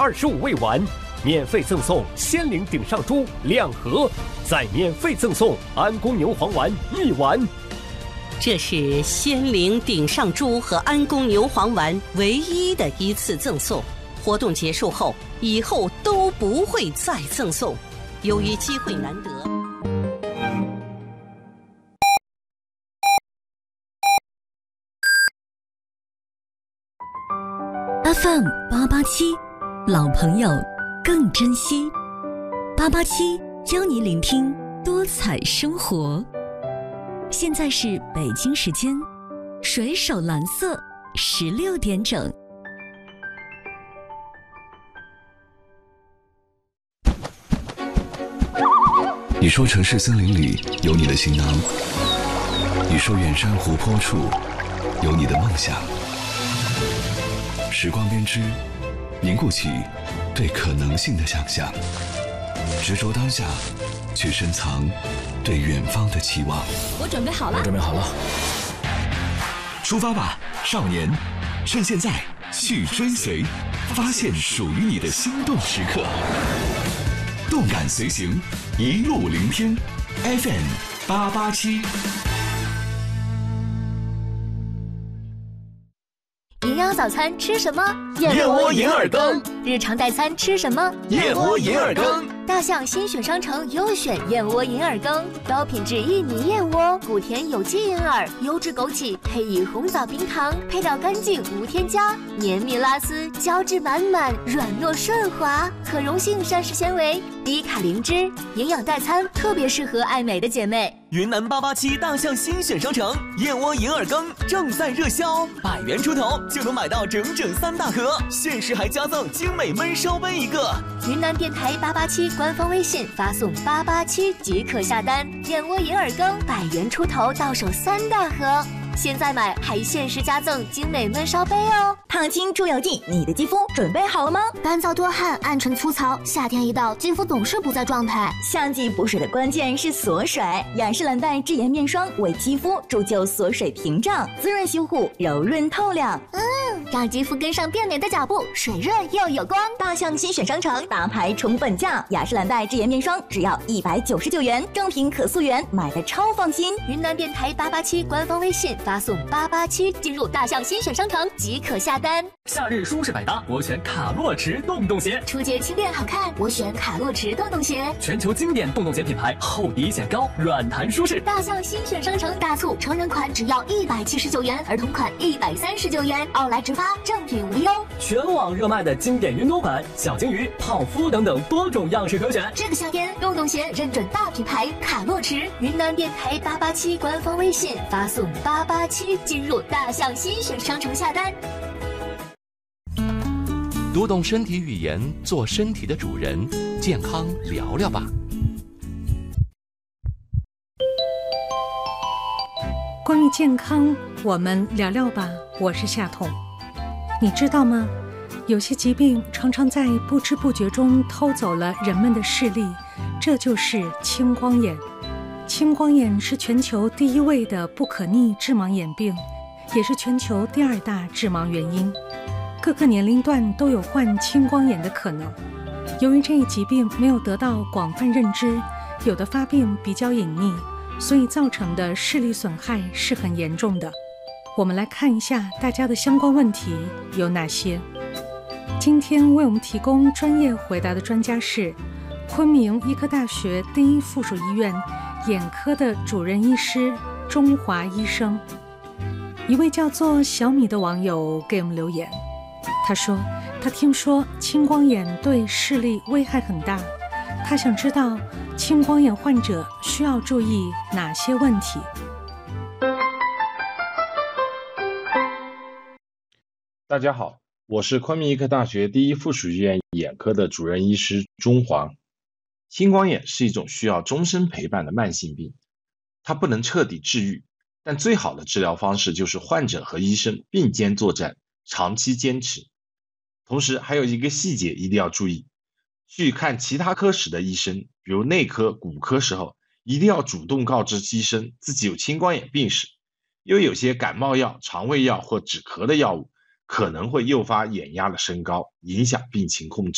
25味丸，免费赠送仙灵顶上珠2盒，再免费赠送安宫牛黄丸1丸。 这是仙灵顶上珠和安宫牛黄丸唯一的一次赠送，活动结束后，以后都不会再赠送。由于机会难得。 FM 887，老朋友更珍惜。887教你聆听多彩生活。现在是北京时间水手蓝色16点整。 你说城市森林里有你的行囊，你说远山湖泊处有你的梦想。时光编织，凝固起对可能性的想象，执着当下，去深藏对远方的期望。 我准备好了， 出发吧，少年！趁现在去追随，发现属于你的心动时刻。动感随行，一路聆听。FM 887。 营养早餐吃什么？ 燕窝银耳羹。 日常代餐吃什么？ 燕窝银耳羹。 大象新选商城优选燕窝银耳羹，高品质印尼燕窝，谷甜有机银耳，优质枸杞，配以红枣冰糖，配料干净无添加，绵密拉丝，胶质满满，软糯顺滑，可溶性膳食纤维，低卡零脂，营养代餐特别适合爱美的姐妹。 云南887大象新选商城燕窝银耳羹正在热销，100元出头就能买到整整3大盒，限时还加赠精美焖烧杯1个。 云南电台887官方微信发送887即可下单，燕窝银耳羹100元出头到手3大盒。现在买还限时加赠精美焖烧杯哦！ 烫青助油剂，你的肌肤准备好了吗？ 干燥多汗、暗沉粗糙，夏天一到，肌肤总是不在状态。 夏季补水的关键是锁水，雅诗兰黛智妍面霜为肌肤铸就锁水屏障，滋润修护，柔润透亮。 让肌肤跟上变美的脚步，水润又有光。 大象新选商城大牌重本价，雅诗兰黛智妍面霜只要199元，正品可溯源，买的超放心。 云南电台887官方微信发送887进入大象新选商城即可下单。 夏日舒适百搭，我选卡洛驰洞洞鞋。 出街轻便好看，我选卡洛驰洞洞鞋。 全球经典洞洞鞋品牌，厚底显高，软弹舒适。 大象新选商城大促，成人款只要179元，儿童款139元，奥莱直发，正品无忧。 全网热卖的经典运动版、小金鱼、泡芙等等多种样式可选。 这个夏天，洞洞鞋认准大品牌卡洛驰。云南电台887官方微信发送887进入大象新选商城下单。 读懂身体语言，做身体的主人，健康聊聊吧。 关于健康，我们聊聊吧。我是夏彤。你知道吗？有些疾病常常在不知不觉中偷走了人们的视力，这就是青光眼。青光眼是全球第1位的不可逆致盲眼病，也是全球第2大致盲原因。各个年龄段都有患青光眼的可能。由于这一疾病没有得到广泛认知，有的发病比较隐匿，所以造成的视力损害是很严重的。我们来看一下大家的相关问题有哪些。今天为我们提供专业回答的专家是昆明医科大学第1附属医院眼科的主任医师钟华医生。一位叫做小米的网友给我们留言，他说他听说青光眼对视力危害很大，他想知道青光眼患者需要注意哪些问题。 大家好，我是昆明医科大学第1附属医院眼科的主任医师钟华。青光眼是一种需要终身陪伴的慢性病，它不能彻底治愈，但最好的治疗方式就是患者和医生并肩作战，长期坚持。同时还有一个细节一定要注意，去看其他科室的医生，比如内科、骨科时候，一定要主动告知医生自己有青光眼病史，因为有些感冒药、肠胃药或止咳的药物可能会诱发眼压的升高，影响病情控制。